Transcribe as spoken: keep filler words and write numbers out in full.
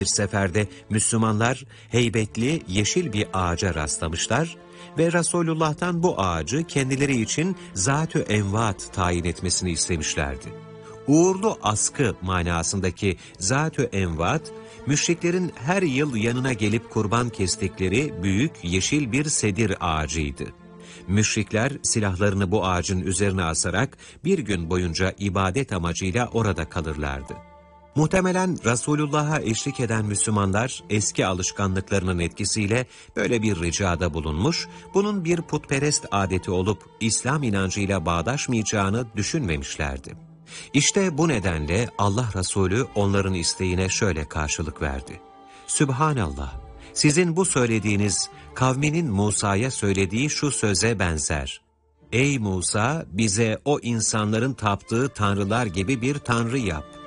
Bir seferde Müslümanlar heybetli yeşil bir ağaca rastlamışlar ve Resulullah'tan bu ağacı kendileri için Zat-ı Envat tayin etmesini istemişlerdi. Uğurlu askı manasındaki Zat-ı Envat, müşriklerin her yıl yanına gelip kurban kestikleri büyük yeşil bir sedir ağacıydı. Müşrikler silahlarını bu ağacın üzerine asarak bir gün boyunca ibadet amacıyla orada kalırlardı. Muhtemelen Resulullah'a eşlik eden Müslümanlar eski alışkanlıklarının etkisiyle böyle bir ricada bulunmuş, bunun bir putperest adeti olup İslam inancıyla bağdaşmayacağını düşünmemişlerdi. İşte bu nedenle Allah Resulü onların isteğine şöyle karşılık verdi. Sübhanallah, sizin bu söylediğiniz kavminin Musa'ya söylediği şu söze benzer. Ey Musa, bize o insanların taptığı tanrılar gibi bir tanrı yap.